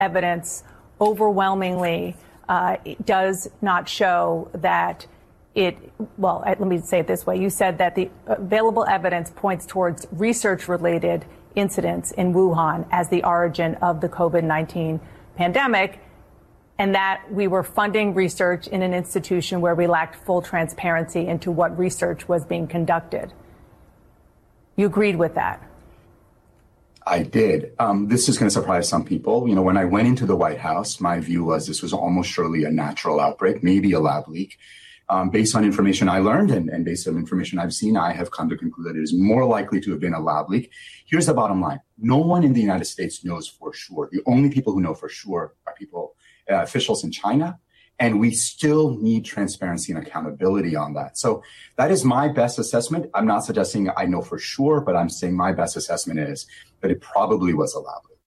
evidence overwhelmingly does not show that let me say it this way. You said that the available evidence points towards research-related incidents in Wuhan as the origin of the COVID-19 pandemic, and that we were funding research in an institution where we lacked full transparency into what research was being conducted. You agreed with that? I did. This is going to surprise some people. You know, when I went into the White House, my view was this was almost surely a natural outbreak, maybe a lab leak. Based on information I learned and based on information I've seen, I have come to conclude that it is more likely to have been a lab leak. Here's the bottom line. No one in the United States knows for sure. The only people who know for sure are officials in China. And we still need transparency and accountability on that. So that is my best assessment. I'm not suggesting I know for sure, but I'm saying my best assessment is that it probably was a lab leak.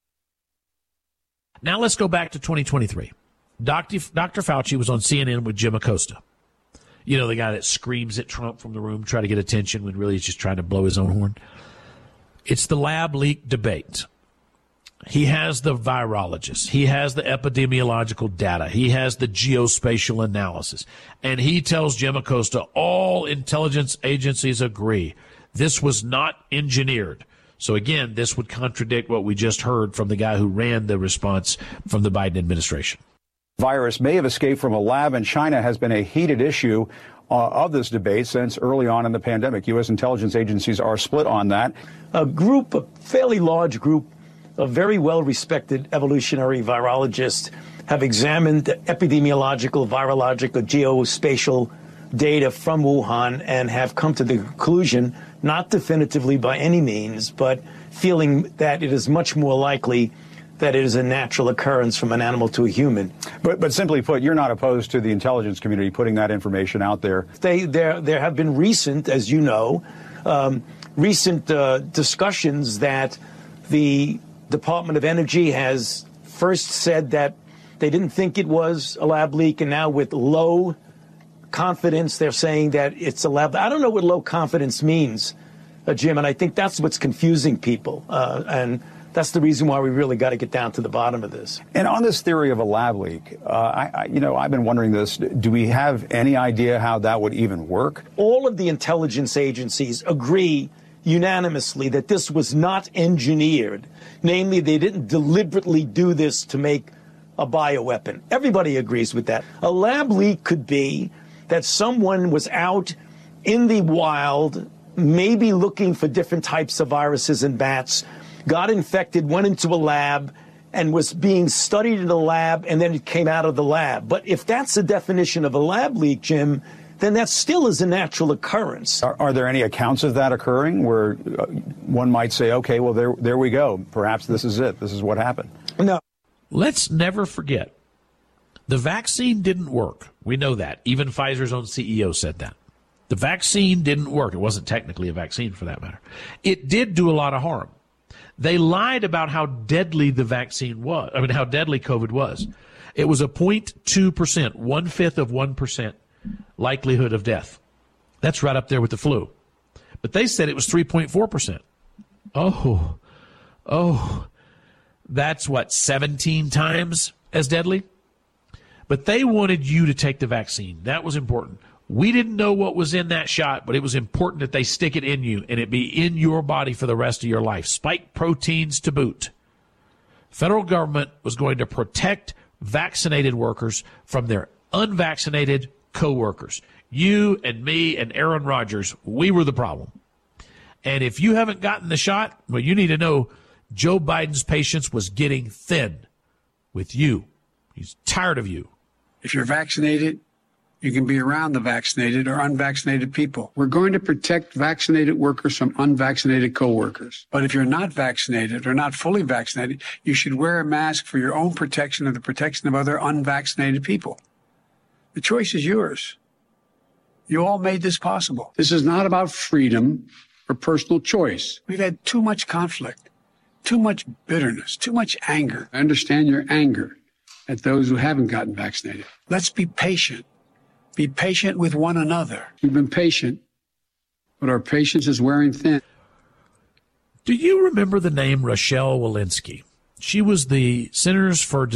Now let's go back to 2023. Dr. Fauci was on CNN with Jim Acosta. You know, the guy that screams at Trump from the room, try to get attention when really he's just trying to blow his own horn. It's the lab leak debate. He has the virologists. He has the epidemiological data. He has the geospatial analysis. And he tells Jim Acosta, all intelligence agencies agree this was not engineered. So again, this would contradict what we just heard from the guy who ran the response from the Biden administration. Virus may have escaped from a lab in China has been a heated issue of this debate since early on in the pandemic. U.S. intelligence agencies are split on that. A fairly large group of very well-respected evolutionary virologists have examined the epidemiological, virological, geospatial data from Wuhan and have come to the conclusion, not definitively by any means, but feeling that it is much more likely that it is a natural occurrence from an animal to a human. But simply put, you're not opposed to the intelligence community putting that information out there. There have been recent, as you know, discussions that the Department of Energy has first said that they didn't think it was a lab leak, and now with low confidence, they're saying that it's a lab. I don't know what low confidence means, Jim, and I think that's what's confusing people. And that's the reason why we really got to get down to the bottom of this. And on this theory of a lab leak, I've been wondering this. Do we have any idea how that would even work? All of the intelligence agencies agree unanimously that this was not engineered. Namely, they didn't deliberately do this to make a bioweapon. Everybody agrees with that. A lab leak could be that someone was out in the wild, maybe looking for different types of viruses in bats, got infected, went into a lab, and was being studied in the lab, and then it came out of the lab. But if that's the definition of a lab leak, Jim, then that still is a natural occurrence. Are there any accounts of that occurring where one might say, okay, well, there we go. Perhaps this is it. This is what happened. No. Let's never forget, the vaccine didn't work. We know that. Even Pfizer's own CEO said that. The vaccine didn't work. It wasn't technically a vaccine for that matter. It did do a lot of harm. They lied about how deadly the vaccine was. How deadly COVID was. It was a 0.2%, 1/5 of 1% likelihood of death. That's right up there with the flu. But they said it was 3.4%. Oh, that's what, 17 times as deadly? But they wanted you to take the vaccine. That was important. We didn't know what was in that shot, but it was important that they stick it in you and it be in your body for the rest of your life. Spike proteins to boot. Federal government was going to protect vaccinated workers from their unvaccinated co-workers. You and me and Aaron Rodgers, we were the problem. And if you haven't gotten the shot, well, you need to know Joe Biden's patience was getting thin with you. He's tired of you. If you're vaccinated, you can be around the vaccinated or unvaccinated people. We're going to protect vaccinated workers from unvaccinated coworkers. But if you're not vaccinated or not fully vaccinated, you should wear a mask for your own protection and the protection of other unvaccinated people. The choice is yours. You all made this possible. This is not about freedom or personal choice. We've had too much conflict, too much bitterness, too much anger. I understand your anger at those who haven't gotten vaccinated. Let's be patient. Be patient with one another. We've been patient, but our patience is wearing thin. Do you remember the name Rochelle Walensky? She was the Centers for